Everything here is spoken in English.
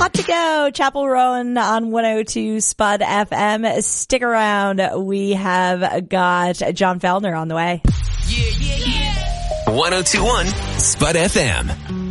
Hot to go, Chapel Rowan on 102 Spud FM. Stick around. We have got John Fellner on the way. 1021 Spud FM.